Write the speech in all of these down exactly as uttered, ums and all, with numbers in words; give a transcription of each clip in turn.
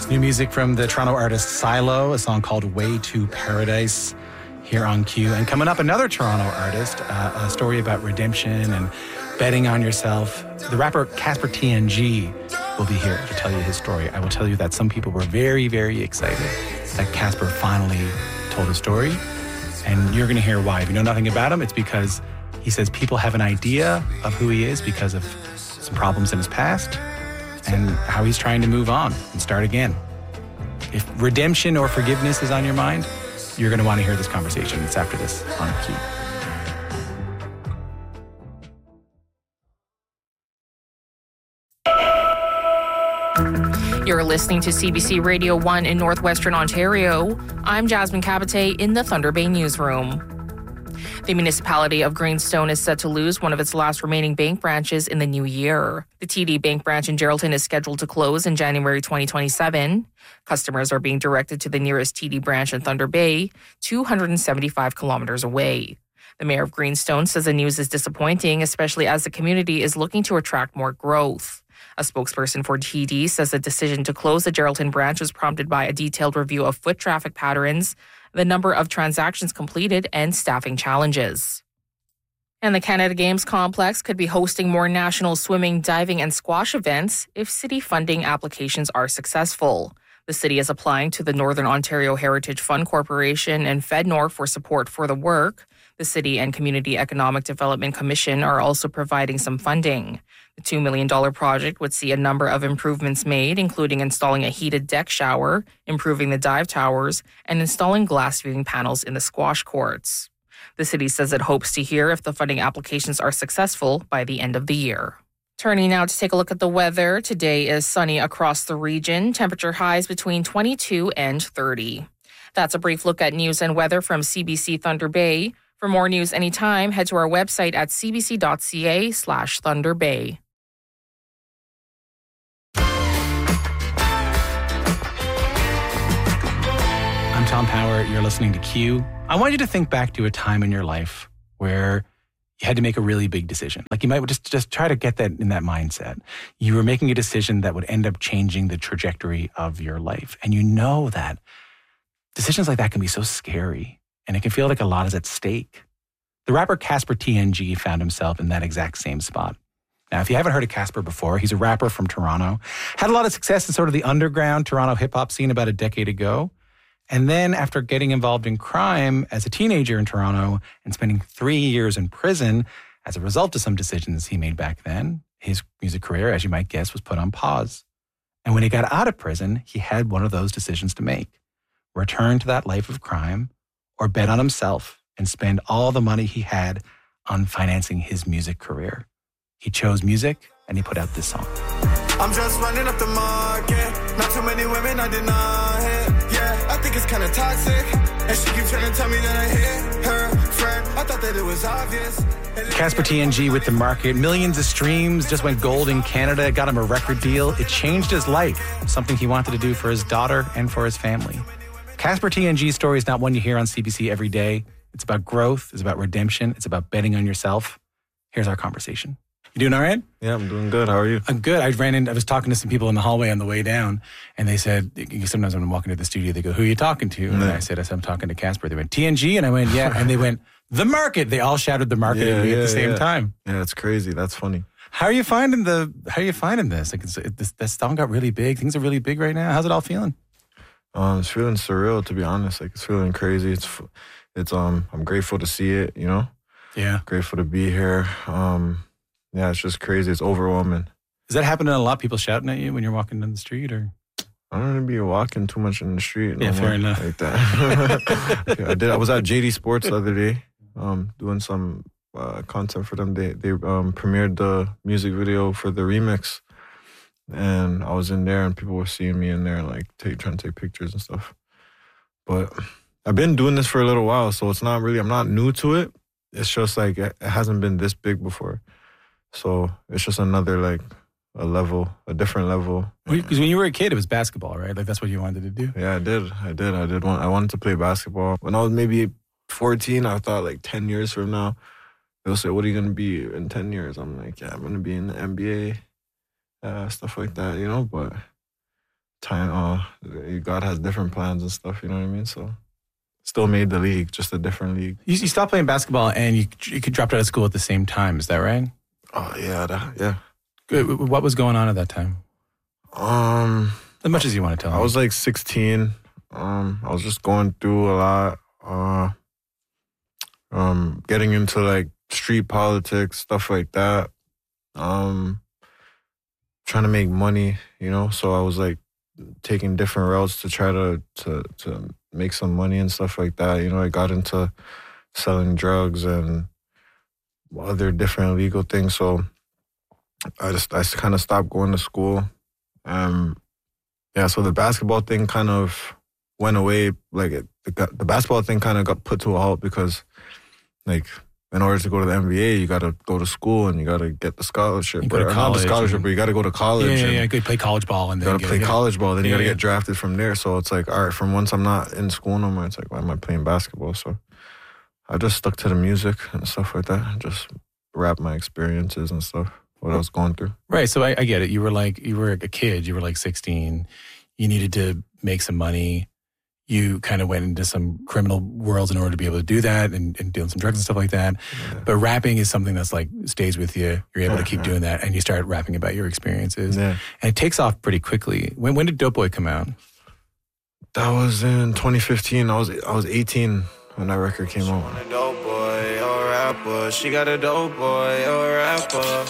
New music from the Toronto artist Silo, a song called Way to Paradise here on Q. And coming up, another Toronto artist, uh, a story about redemption and betting on yourself. The rapper Casper T N G will be here to tell you his story. I will tell you that some people were very, very excited that Casper finally told his story. And you're going to hear why. If you know nothing about him, it's because he says people have an idea of who he is because of some problems in his past and how he's trying to move on and start again. If redemption or forgiveness is on your mind, you're going to want to hear this conversation. It's after this on Q. You're listening to C B C Radio one in Northwestern Ontario. I'm Jasmine Cabate in the Thunder Bay newsroom. The municipality of Greenstone is set to lose one of its last remaining bank branches in the new year. The T D Bank branch in Geraldton is scheduled to close in January twenty twenty-seven. Customers are being directed to the nearest T D branch in Thunder Bay, two hundred seventy-five kilometers away. The mayor of Greenstone says the news is disappointing, especially as the community is looking to attract more growth. A spokesperson for T D says the decision to close the Geraldton branch was prompted by a detailed review of foot traffic patterns, the number of transactions completed, and staffing challenges. And the Canada Games complex could be hosting more national swimming, diving, and squash events if city funding applications are successful. The city is applying to the Northern Ontario Heritage Fund Corporation and FedNor for support for the work. The City and Community Economic Development Commission are also providing some funding. The two million dollars project would see a number of improvements made, including installing a heated deck shower, improving the dive towers, and installing glass viewing panels in the squash courts. The city says it hopes to hear if the funding applications are successful by the end of the year. Turning now to take a look at the weather. Today is sunny across the region. Temperature highs between twenty-two and thirty. That's a brief look at news and weather from C B C Thunder Bay. For more news anytime, head to our website at cbc.ca slash Thunder Bay. I'm Tom Power. You're listening to Q. I want you to think back to a time in your life where you had to make a really big decision. Like you might just, just try to get that in that mindset. You were making a decision that would end up changing the trajectory of your life. And you know that decisions like that can be so scary. And it can feel like a lot is at stake. The rapper Casper T N G found himself in that exact same spot. Now, if you haven't heard of Casper before, he's a rapper from Toronto. Had a lot of success in sort of the underground Toronto hip-hop scene about a decade ago. And then after getting involved in crime as a teenager in Toronto and spending three years in prison as a result of some decisions he made back then, his music career, as you might guess, was put on pause. And when he got out of prison, he had one of those decisions to make. Return to that life of crime or bet on himself and spend all the money he had on financing his music career. He chose music and he put out this song. I'm just running up the market. Not too many women I deny it. Yeah, I think it's kind of toxic. And she keeps trying to tell me that I hit her friend. I thought that it was obvious. Casper T N G with The Market. Millions of streams, just went gold in Canada, got him a record deal. It changed his life, something he wanted to do for his daughter and for his family. Casper T N G's story is not one you hear on C B C every day. It's about growth. It's about redemption. It's about betting on yourself. Here's our conversation. You doing all right? Yeah, I'm doing good. How are you? I'm good. I ran in, I was talking to some people in the hallway on the way down, and they said, sometimes when I'm walking to the studio, they go, who are you talking to? And yeah. I said, I said, I'm talking to Casper. They went, T N G? And I went, yeah. And they went, The Market. They all shouted The Market yeah, at me yeah, at the same yeah. time. Yeah, it's crazy. That's funny. How are you finding the, how are you finding this? Like, it's, it, this, this song got really big. Things are really big right now. How's it all feeling? Um, it's feeling surreal, to be honest. Like, it's feeling crazy. It's, it's, um, I'm grateful to see it, you know? Yeah. Grateful to be here. Um, yeah, it's just crazy. It's overwhelming. Is that happening a lot? People shouting at you when you're walking down the street, or? I don't really be walking too much in the street. Yeah, no fair enough. Like that. yeah, I did. I was at J D Sports the other day, um, doing some uh, content for them. They they um, premiered the music video for the remix, and I was in there, and people were seeing me in there, like take, trying to take pictures and stuff. But I've been doing this for a little while, so it's not really. I'm not new to it. It's just like it hasn't been this big before, so it's just another like. A level, a different level. Because when you were a kid, it was basketball, right? Like that's what you wanted to do. Yeah, I did. I did. I did want. I wanted to play basketball. When I was maybe fourteen, I thought like ten years from now, they'll say, "What are you gonna be in ten years?" I'm like, "Yeah, I'm gonna be in the N B A, uh, stuff like that," you know. But time, uh, God has different plans and stuff, you know what I mean? So still made the league, just a different league. You, you stopped playing basketball and you, you dropped out of school at the same time. Is that right? Oh, yeah, that, yeah. What was going on at that time? Um, As much as you want to tell I me. was like sixteen. Um, I was just going through a lot. Uh, um, getting into like street politics, stuff like that. Um, trying to make money, you know. So I was like taking different routes to try to to to make some money and stuff like that. You know, I got into selling drugs and other different illegal things. So I just I kind of stopped going to school. Um, yeah. So the basketball thing kind of went away. Like it, the, the basketball thing kind of got put to a halt because, like, in order to go to the N B A, you got to go to school and you got to get the scholarship. You go to or, college not the scholarship, and- but you got to go to college. Yeah, yeah, and yeah. Good. Play college ball and You then got to get- play yeah. college ball. Then you Yeah, got to yeah. get drafted from there. So it's like, all right, from once I'm not in school no more, it's like, why am I playing basketball? So I just stuck to the music and stuff like that. Just rap my experiences and stuff, what I was going through. Right. So I, I get it. You were like, you were a kid. You were like sixteen. You needed to make some money. You kind of went into some criminal worlds in order to be able to do that and, and doing some drugs and stuff like that. Yeah. But rapping is something that's like stays with you. You're able to keep Yeah. doing that and you start rapping about your experiences. Yeah. And it takes off pretty quickly. When when did Dope Boy come out? That was in twenty fifteen. I was I was eighteen when that record came out. A dope boy or rapper. She got a dope boy or rapper.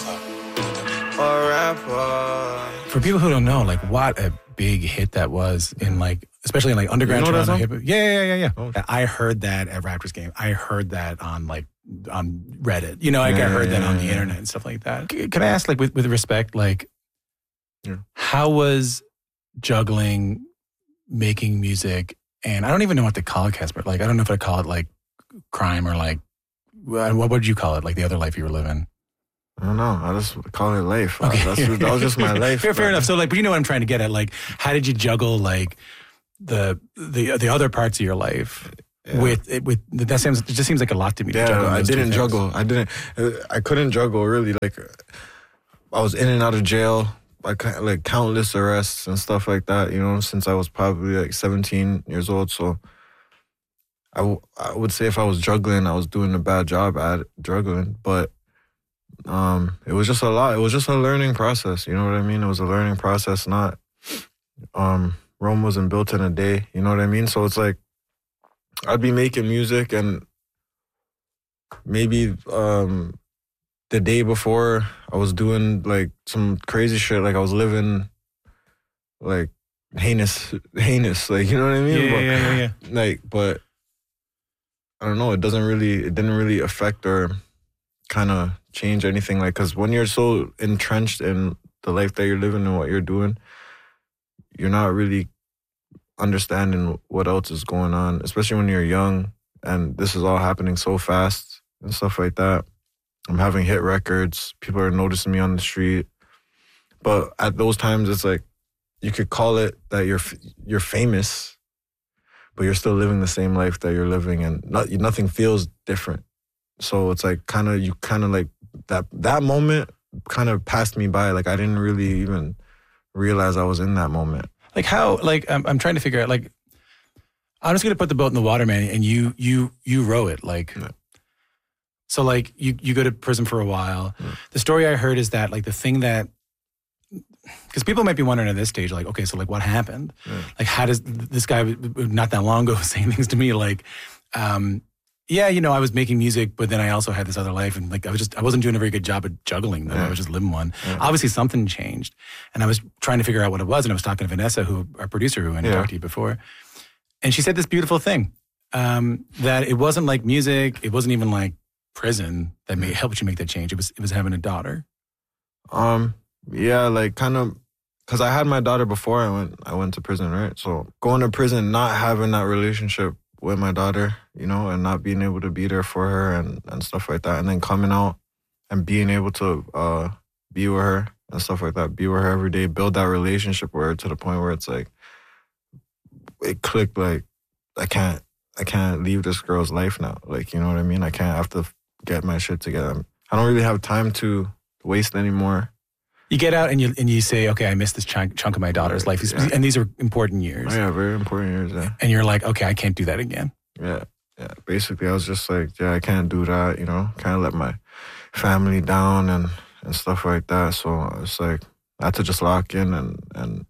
Or rapper. For people who don't know, like what a big hit that was in like, especially in like underground You know that Toronto song? hip. Yeah, yeah, yeah, yeah. Oh. yeah. I heard that at Raptors game. I heard that on like on Reddit. You know, like I Yeah, heard that yeah, on the yeah. internet and stuff like that. C- Can I ask, like, with, with respect, like, Yeah. how was juggling, making music, and I don't even know what to call it, Casper. Like, I don't know if I call it like crime or like, what what would you call it? Like the other life you were living. I don't know. I just call it life. Okay. That's just, that was just my life. fair, fair but- enough. So, like, but you know what I'm trying to get at. Like, how did you juggle like the the the other parts of your life Yeah. with it? With that seems it just seems like a lot to me. To juggle Yeah, I those two didn't things. juggle. I didn't. I couldn't juggle really. Like, I was in and out of jail, like like countless arrests and stuff like that. You know, since I was probably like seventeen years old. So, I, w- I would say if I was juggling, I was doing a bad job at juggling. But um, it was just a lot. It was just a learning process. You know what I mean? It was a learning process. Not um, Rome wasn't built in a day. You know what I mean? So it's like I'd be making music and maybe um, the day before I was doing like some crazy shit. Like I was living like heinous, heinous. Like, you know what I Yeah, mean? yeah, But, yeah, yeah, yeah. like, but I don't know. It doesn't really, it didn't really affect or kind of change anything. Like, cause when you're so entrenched in the life that you're living and what you're doing, you're not really understanding what else is going on, especially when you're young and this is all happening so fast and stuff like that. I'm having hit records. People are noticing me on the street. But at those times, it's like, you could call it that you're you're famous, but you're still living the same life that you're living, and not, nothing feels different. So it's like kind of you kind of like that that moment kind of passed me by. Like I didn't really even realize I was in that moment. Like how? Like I'm, I'm trying to figure out. Like I'm just gonna put the boat in the water, man, and you you you row it. Like Yeah. so, like you you go to prison for a while. Yeah. The story I heard is that like the thing that because people might be wondering at this stage, like, okay, so like what happened? Yeah. Like how does this guy not that long ago was saying things to me like, um, yeah, you know, I was making music, but then I also had this other life, and like I was just I wasn't doing a very good job at juggling them. Yeah. I was just living one. Yeah. Obviously, something changed, and I was trying to figure out what it was. And I was talking to Vanessa, who our producer, who I Yeah. talked to you before, and she said this beautiful thing um, that it wasn't like music, it wasn't even like prison that made, helped you make that change. It was it was having a daughter. Um, yeah, like kind of, cause I had my daughter before I went, I went to prison, right? So going to prison, not having that relationship with my daughter, you know, and not being able to be there for her and, and stuff like that. And then coming out and being able to, uh, be with her and stuff like that, be with her every day, build that relationship with her to the point where it's like, it clicked, like, I can't, I can't leave this girl's life now. Like, you know what I mean? I can't have to get my shit together. I don't really have time to waste anymore. You get out and you and you say, okay, I missed this chunk, chunk of my daughter's life. Yeah. And these are important years. Oh, yeah, very important years, yeah. And you're like, okay, I can't do that again. Yeah, yeah. Basically, I was just like, yeah, I can't do that, you know. Can't let my family down and, and stuff like that. So it's like, I had to just lock in and, and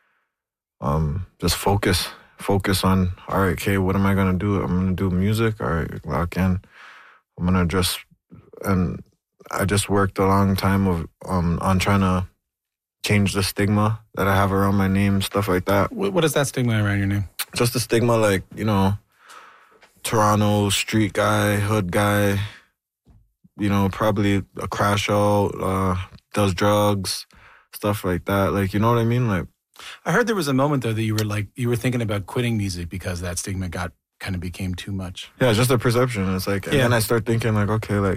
um just focus. Focus on, all right, okay, what am I going to do? I'm going to do music. All right, lock in. I'm going to just, and I just worked a long time of um on trying to change the stigma that I have around my name, stuff like that. What, what is that stigma around your name? Just the stigma, like, you know, Toronto street guy, hood guy, you know, probably a crash out, uh, does drugs, stuff like that. Like, you know what I mean? Like, I heard there was a moment though that you were like, you were thinking about quitting music because that stigma got kind of became too much. Yeah, it's just a perception. It's like, and yeah. then I start thinking like, okay, like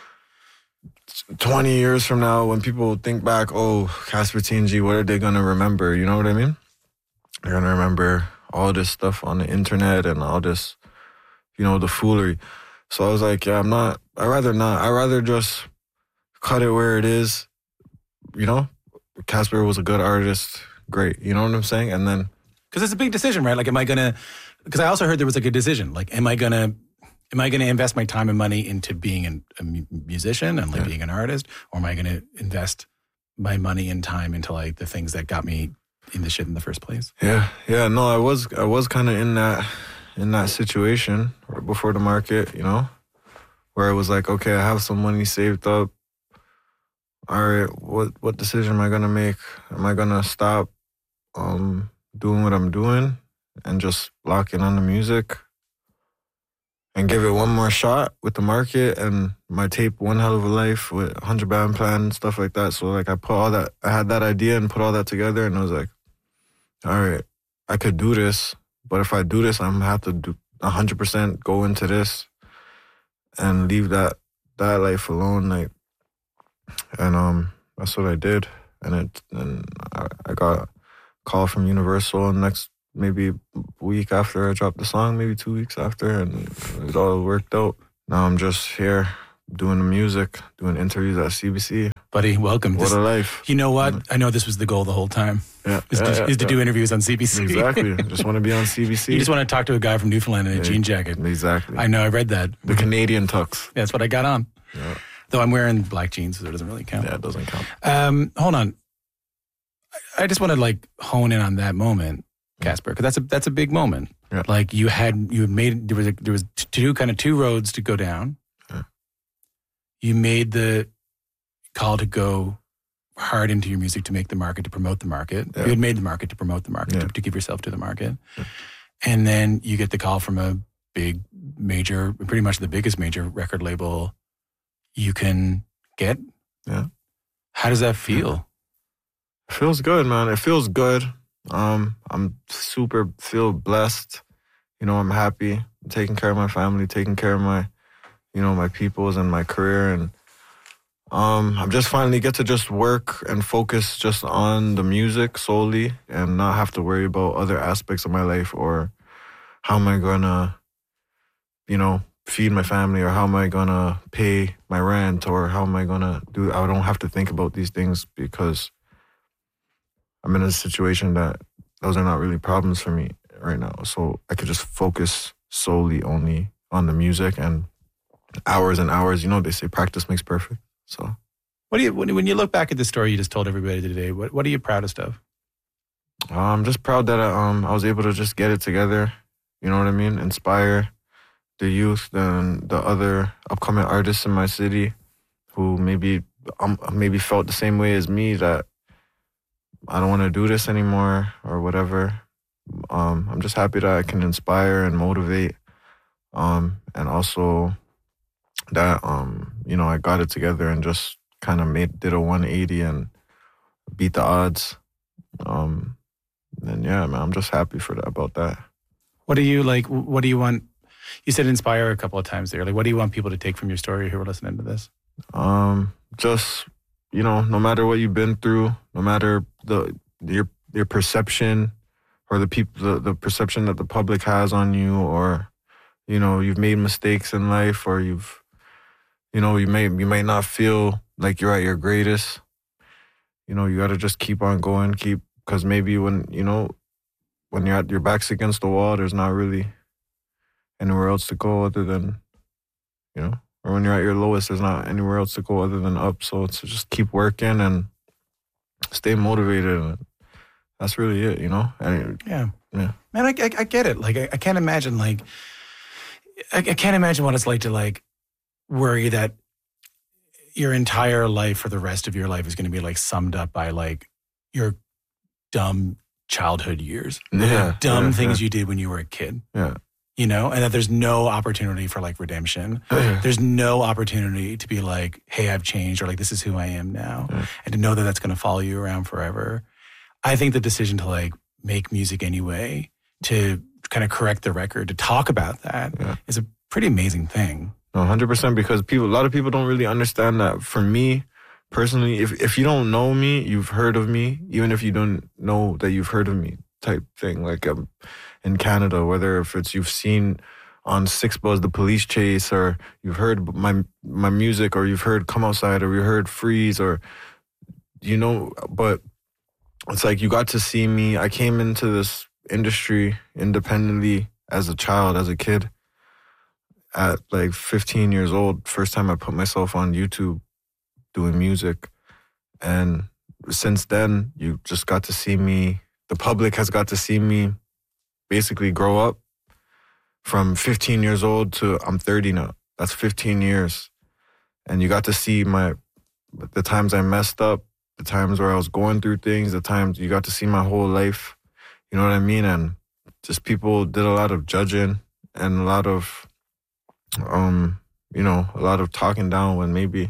twenty years from now, when people think back, oh, Casper T N G, what are they going to remember? You know what I mean? They're going to remember all this stuff on the internet and all this, you know, the foolery. So I was like, yeah, I'm not, I'd rather not, I'd rather just cut it where it is. You know, Casper was a good artist. Great. You know what I'm saying? And then, because it's a big decision, right? Like, am I going to, because I also heard there was like a decision, like, am I going to, am I going to invest my time and money into being an, a musician and like yeah. being an artist? Or am I going to invest my money and time into like the things that got me in the shit in the first place? Yeah. Yeah. No, I was, I was kind of in that, in that situation right before the market, you know, where it was like, okay, I have some money saved up. All right, what, what decision am I going to make? Am I going to stop um, doing what I'm doing and just lock in on the music and give it one more shot with the market and my tape One Hell of a Life with one hundred Band Plan and stuff like that? So like I put all that, I had that idea and put all that together and I was like, all right, I could do this, but if I do this, I'm going to have to do one hundred percent go into this and leave that, that life alone. Like, and um, that's what I did. And it, and I, I got a call from Universal next maybe a week after I dropped the song, maybe two weeks after, and it all worked out. Now I'm just here doing the music, doing interviews at C B C. Buddy, welcome. What this, a life. You know what? I know this was the goal the whole time. Yeah. Is, yeah, to, yeah, is to yeah. do interviews on C B C. Exactly. Just want to be on C B C. You just want to talk to a guy from Newfoundland in a yeah, jean jacket. Exactly. I know, I read that. The Canadian tux. That's what I got on. Yeah. Though I'm wearing black jeans, so it doesn't really count. Yeah, it doesn't count. Um, hold on. I just want to like hone in on that moment, Casper, because that's a that's a big moment. Yeah. Like you had you had made there was a, there was two kind of two roads to go down. Yeah. You made the call to go hard into your music to make the market, to promote the market. Yeah. You had made the market to promote the market, Yeah. to, to give yourself to the market. Yeah. And then you get the call from a big major, pretty much the biggest major record label you can get. Yeah. How does that feel? It feels good, man. It feels good. Um, I'm super feel blessed. You know, I'm happy. I'm taking care of my family, taking care of my, you know, my peoples and my career. And um, I'm just finally get to just work and focus just on the music solely and not have to worry about other aspects of my life or how am I gonna, you know, feed my family or how am I gonna pay my rent or how am I gonna do, I don't have to think about these things because I'm in a situation that those are not really problems for me right now. So I could just focus solely only on the music and hours and hours. You know, they say practice makes perfect. So what do you, when, when you look back at the story you just told everybody today, what, what are you proudest of? I'm just proud that I, um, I was able to just get it together. You know what I mean? Inspire the youth and the other upcoming artists in my city who maybe um, maybe felt the same way as me that I don't want to do this anymore or whatever. Um, I'm just happy that I can inspire and motivate, um, and also that um, you know I got it together and just kind of made did a one eighty and beat the odds. Um, and yeah, man, I'm just happy for that about that. What do you like? What do you want? You said inspire a couple of times there. Like, what do you want people to take from your story who are listening to this? Um, just you know, no matter what you've been through, no matter the your your perception or the people the, the perception that the public has on you, or you know, you've made mistakes in life, or you've you know, you may you may not feel like you're at your greatest. you know, you got to just keep on going, keep, because maybe when, you know, when you're at your back's against the wall, there's not really anywhere else to go other than, you know, or when you're at your lowest, there's not anywhere else to go other than up. So it's just keep working and stay motivated. And that's really it, you know? And, yeah. Yeah. Man, I, I, I get it. Like, I, I can't imagine, like, I, I can't imagine what it's like to, like, worry that your entire life for the rest of your life is going to be, like, summed up by, like, your dumb childhood years. Yeah. Dumb yeah, things yeah. you did when you were a kid. Yeah. You know, and that there's no opportunity for, like, redemption. Yeah. There's no opportunity to be like, hey, I've changed, or like, this is who I am now. Yeah. And to know that that's going to follow you around forever. I think the decision to, like, make music anyway, to kind of correct the record, to talk about that Yeah. is a pretty amazing thing. No, one hundred percent, because people, a lot of people don't really understand that. For me, personally, if if you don't know me, you've heard of me, even if you don't know that you've heard of me type thing. Like um, in Canada, whether if it's you've seen on Six Buzz the Police Chase, or you've heard my my music, or you've heard Come Outside, or you heard Freeze, or, you know, but it's like you got to see me. I came into this industry independently as a child, as a kid. At like fifteen years old, first time I put myself on YouTube doing music. And since then, you just got to see me, the public has got to see me basically grow up from fifteen years old to I'm thirty now. That's fifteen years. And you got to see my, the times I messed up, the times where I was going through things, the times you got to see my whole life. You know what I mean? And just people did a lot of judging and a lot of, um, you know, a lot of talking down when maybe,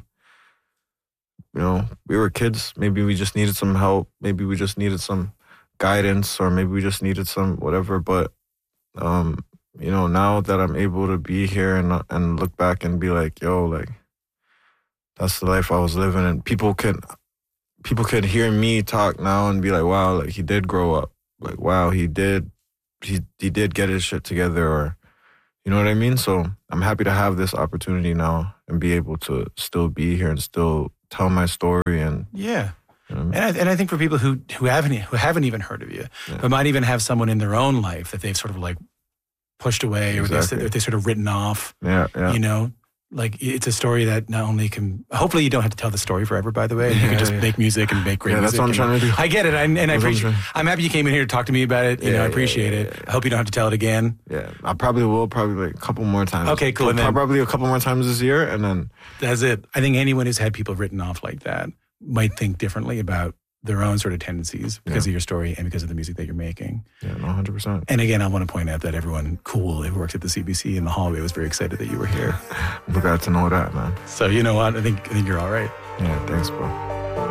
you know, we were kids. Maybe we just needed some help. Maybe we just needed some guidance, or maybe we just needed some whatever. But, um, you know, now that I'm able to be here and and look back and be like, yo, like, that's the life I was living. And people can, people can hear me talk now and be like, wow, like, he did grow up. Like, wow, he did, he he did get his shit together, or, you know what I mean? So I'm happy to have this opportunity now and be able to still be here and still tell my story. And Yeah. you know what I mean? And I, and I think for people who, who haven't who haven't even heard of you, Yeah. but might even have someone in their own life that they've sort of like pushed away, or Exactly. they've, they've sort of written off, Yeah, yeah. you know, like it's a story that not only can, hopefully you don't have to tell the story forever, by the way. You Yeah, can just yeah. make music and make great Yeah, that's music. what I'm and- trying to do. I get it. I, and I That's what I'm appreciate, trying- I'm happy you came in here to talk to me about it. You Yeah, know, I yeah, appreciate yeah, it. yeah. I hope you don't have to tell it again. Yeah, I probably will, probably like a couple more times. Okay, cool. And then- Probably a couple more times this year, and then, That's it. I think anyone who's had people written off like that might think differently about their own sort of tendencies because Yeah. of your story and because of the music that you're making. yeah, no, one hundred percent. And again, I want to point out that everyone cool who works at the C B C in the hallway was very excited that you were here. We got to know that, man. So you know what? I think I think you're all right. Yeah, thanks, bro.